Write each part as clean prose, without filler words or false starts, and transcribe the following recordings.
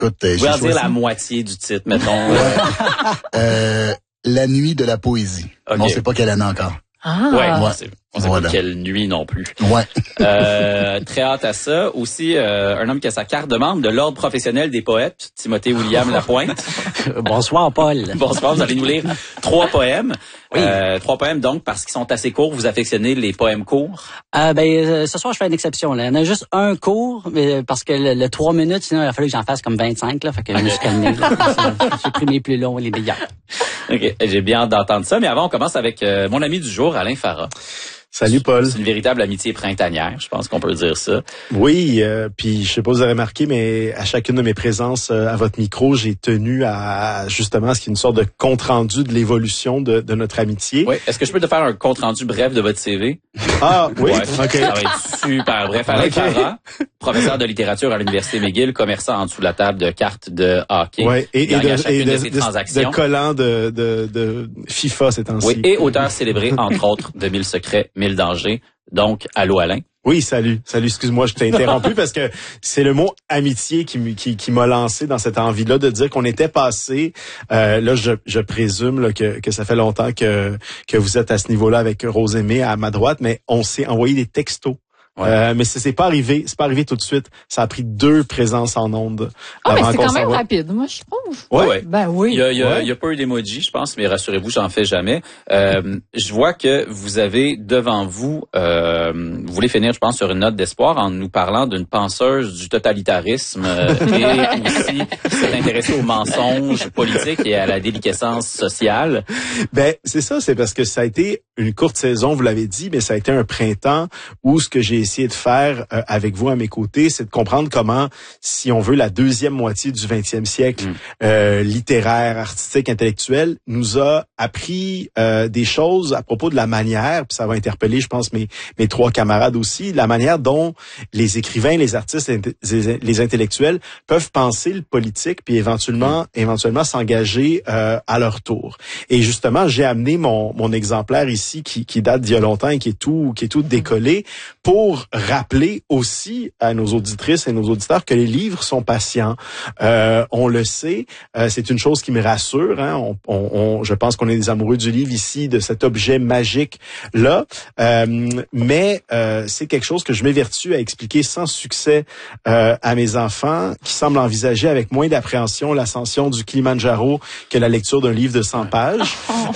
Écoute, vous pouvez en dire la moitié du titre, mettons. La nuit de la poésie. Okay. Mais on sait pas quelle année encore. Ah. Ouais. On sait pas quelle nuit non plus. Ouais. Très hâte à ça. Aussi, un homme qui a sa carte de membre de l'Ordre professionnel des poètes, Timothée William Lapointe. Bonsoir, Paul. Bonsoir, vous allez nous lire 3 poèmes. Oui. 3 poèmes, donc, parce qu'ils sont assez courts. Vous affectionnez les poèmes courts? Ce soir, je fais une exception. Là. Il y en a juste un court, mais parce que le 3 minutes, sinon, il a fallu que j'en fasse comme 25. Là, fait que je me suis calmé. J'ai pris mes plus longs et les meilleurs. OK. J'ai bien hâte d'entendre ça. Mais avant, on commence avec mon ami du jour, Alain Farah. Salut Paul. C'est une véritable amitié printanière, je pense qu'on peut dire ça. Oui, puis je sais pas si vous avez remarqué, mais à chacune de mes présences à votre micro, j'ai tenu à justement ce qui est une sorte de compte-rendu de l'évolution de notre amitié. Oui. Est-ce que je peux te faire un compte-rendu bref de votre CV? Ah oui, ouais, OK. Ça va être super bref. Alain Farah, professeur de littérature à l'Université McGill, commerçant en dessous de la table de cartes de hockey. Oui, et de collants de FIFA ces temps-ci. Oui, et auteur célébré, entre autres, de 1000 secrets, 1000 dangers. Donc, allô Alain. Oui, salut, excuse-moi, je t'ai interrompu parce que c'est le mot amitié qui m'a lancé dans cette envie-là de dire qu'on était passé, là je présume là, que ça fait longtemps que vous êtes à ce niveau-là avec Rosemée à ma droite, mais on s'est envoyé des textos. Ouais. Mais c'est pas arrivé tout de suite. Ça a pris 2 présences en ondes. Mais c'est quand même rapide, moi je trouve. Ouais. Ben oui. Il y a pas eu d'emoji, je pense, mais rassurez-vous, j'en fais jamais. Je vois que vous avez devant vous, vous voulez finir, je pense, sur une note d'espoir en nous parlant d'une penseuse du totalitarisme et aussi qui s'est intéressée aux mensonges politiques et à la déliquescence sociale. Ben c'est ça, c'est parce que ça a été une courte saison, vous l'avez dit, mais ça a été un printemps où ce que j'ai essayé de faire avec vous à mes côtés, c'est de comprendre comment, si on veut, la deuxième moitié du 20e siècle littéraire, artistique, intellectuel, nous a appris des choses à propos de la manière, puis ça va interpeller, je pense, mes 3 camarades aussi, la manière dont les écrivains, les artistes, les intellectuels peuvent penser le politique, puis éventuellement s'engager à leur tour. Et justement, j'ai amené mon exemplaire ici qui date d'il y a longtemps et qui est tout décollé, pour rappeler aussi à nos auditrices et nos auditeurs que les livres sont patients. On le sait, c'est une chose qui me rassure. Hein? Je pense qu'on est des amoureux du livre ici, de cet objet magique là. Mais c'est quelque chose que je m'évertue à expliquer sans succès à mes enfants, qui semblent envisager avec moins d'appréhension l'ascension du Kilimandjaro que la lecture d'un livre de 100 pages.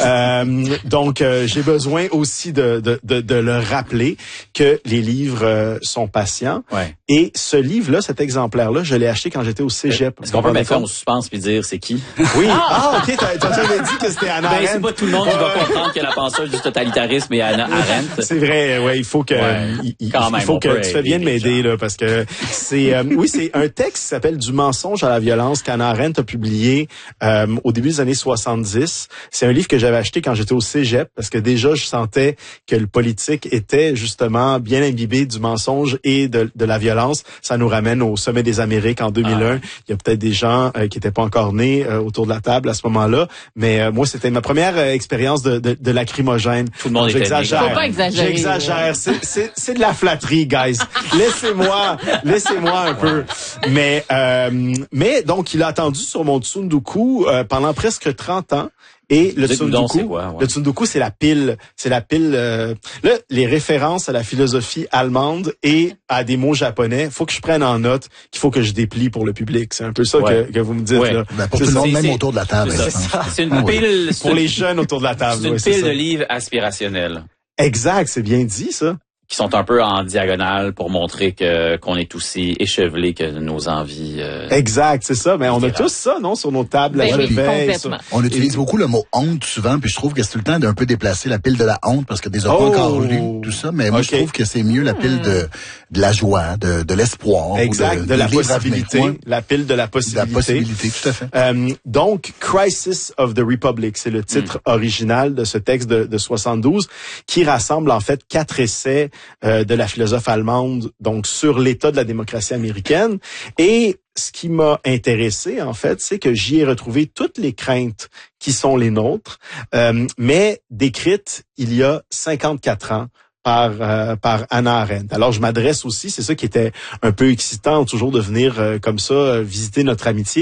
Donc, j'ai besoin aussi de leur rappeler que les livres sont patients. Ouais. Et ce livre-là, cet exemplaire-là, je l'ai acheté quand j'étais au cégep. Est-ce qu'on peut mettre ça en suspense puis dire c'est qui? Oui. OK, t'avais dit que c'était Hannah Arendt. C'est pas tout le monde qui va comprendre que la penseuse du totalitarisme est Hannah Arendt. C'est vrai, ouais, il faut que tu fais bien de m'aider là, parce que c'est c'est un texte qui s'appelle Du mensonge à la violence qu'Hannah Arendt a publié au début des années 70. C'est un livre que j'avais acheté quand j'étais au cégep parce que déjà je sentais que le politique était justement bien imbibé du mensonge et de la violence. Ça nous ramène au sommet des Amériques en 2001. Il y a peut-être des gens qui étaient pas encore nés autour de la table à ce moment-là, mais moi c'était ma première expérience de lacrymogène. Tout le monde était né. Faut pas exagérer. J'exagère, c'est de la flatterie, guys. Laissez-moi un peu. Mais donc il a attendu sur mon Tsundoku pendant presque 30 ans. Et le Tsundoku, c'est la pile. Là, les références à la philosophie allemande et à des mots japonais, faut que je prenne en note qu'il faut que je déplie pour le public. C'est un peu ça que vous me dites là. Ben, pour tout le monde, même autour de la table. C'est une pile pour les jeunes autour de la table. C'est une pile de livres aspirationnels. Exact, c'est bien dit ça. Qui sont un peu en diagonale pour montrer qu'on est aussi échevelé que nos envies. Exact, c'est ça. Mais on a tous ça, non, sur nos tables à chevet. On utilise beaucoup le mot honte souvent, puis je trouve que c'est tout le temps d'un peu déplacer la pile de la honte parce que des autres pas encore lu tout ça. Mais moi, je trouve que c'est mieux la pile de la joie, de l'espoir. Exact, de la possibilité, la pile de la possibilité. De la possibilité, tout à fait. Donc, Crisis of the Republic, c'est le titre original de ce texte de 72, qui rassemble en fait 4 essais de la philosophe allemande, donc sur l'état de la démocratie américaine. Et ce qui m'a intéressé, en fait, c'est que j'y ai retrouvé toutes les craintes qui sont les nôtres, mais décrites il y a 54 ans par Hannah Arendt. Alors, je m'adresse aussi, c'est ça qui était un peu excitant, toujours de venir comme ça visiter notre amitié.